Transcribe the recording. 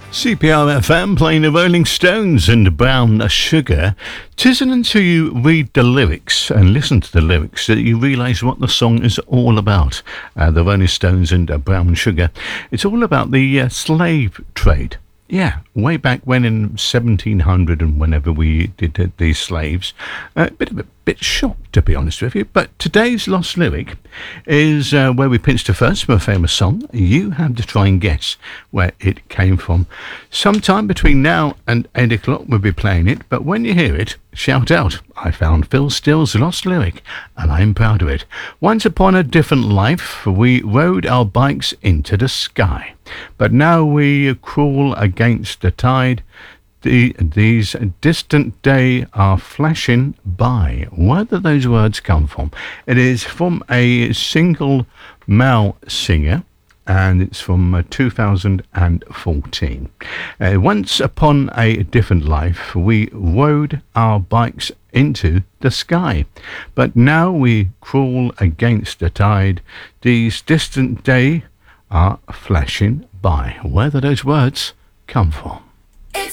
CPR-FM playing the Rolling Stones and Brown Sugar. 'Tisn't until you read the lyrics and listen to the lyrics that you realise what the song is all about. The Rolling Stones and Brown Sugar. It's all about the slave trade. Yeah, way back when in 1700 and whenever we did these slaves. A bit shocked, to be honest with you. But today's lost lyric is where we pinched the first from a famous song. You have to try and guess where it came from. Sometime between now and 8 o'clock we'll be playing it. But when you hear it, shout out, I found Phil Still's lost lyric and I'm proud of it. Once upon a different life, we rode our bikes into the sky. But now we crawl against the tide. These distant days are flashing by. Where do those words come from? It is from a single male singer, and it's from 2014. Once upon a different life, we rode our bikes into the sky. But now we crawl against the tide. These distant days are flashing by. Where do those words come from?